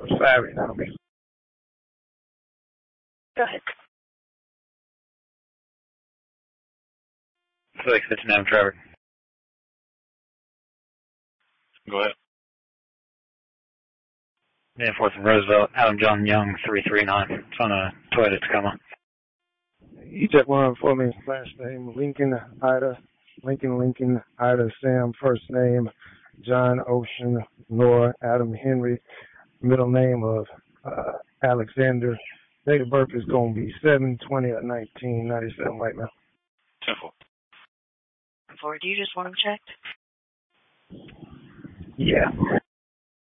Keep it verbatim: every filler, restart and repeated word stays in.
Sorry, now. Go ahead. six fifty-nine, Trevor. Go ahead. Yeah, fourth and Roosevelt, Adam John Young, three three nine. It's on a Toyota Tacoma. You check one for me. Last name, Lincoln Ida. Lincoln, Lincoln, Ida, Sam. First name, John Ocean, Nora, Adam Henry. Middle name of uh, Alexander. Date of birth is going to be seven twenty of nineteen ninety-seven, white man. ten four. Four, do you just want them checked? Yeah.